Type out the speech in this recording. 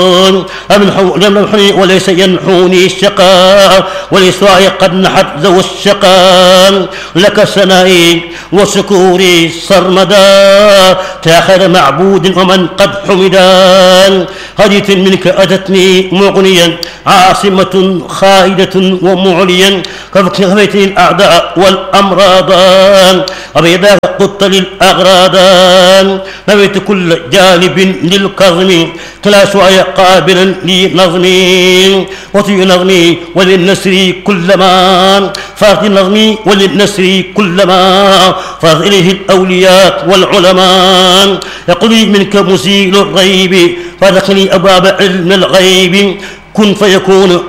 يمنحني وليس ينحوني الشقاء، ولسواي قد نحت ذو الشقاء. لك ثنائي وشكوري سرمدا، يا خير معبود ومن قد حمدا. هدية منك أتتني مغنيا، عاصمة خائدة ومعليا، كفيت الأعداء والأمراض، أبيضا قدت للأغراض. نويت كل جانب للكظم، كلا سواي قابلا لنظمي. وطي نظمي وللنسر كلما فاغ نظمي وللنسر كلما فاغ إليه الأولياء والعلماء. يقضي منك مزيل الريب، فادخلني أبواب علم الغيب، كن فيكون